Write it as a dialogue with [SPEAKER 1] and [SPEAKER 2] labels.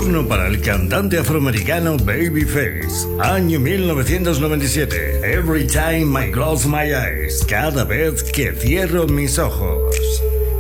[SPEAKER 1] Turno para el cantante afroamericano Babyface. Año 1997. Every time I close my eyes. Cada vez que cierro mis ojos.